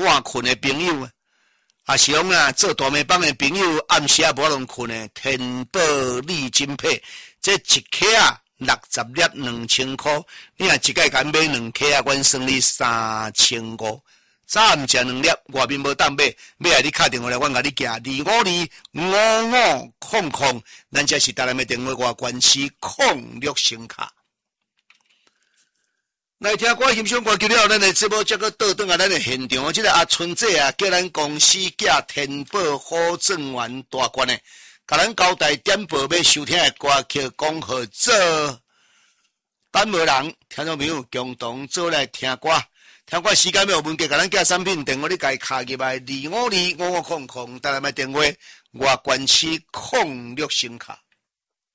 晚困的朋友啊，是讲啊，做大门帮的朋友暗时啊无能困的，天宝利金配，这一克啊60粒2000块，你若一概敢买2克啊，阮算你3500。早毋食2粒，外面无当买，买啊你敲电话来，阮甲你寄2525500，咱这是台南的电话外关系06声卡。来听歌欣赏歌曲了，咱的节目这个倒转啊，咱的现场，这个阿春姐啊，叫咱公司寄天宝好正元大官的，甲咱交代点播要收听的歌曲，讲好做等无人，听众朋友共同做来听歌。听歌时间要有问题，甲咱寄产品电话，你家卡入来2525500，台南的电话外关系06声卡。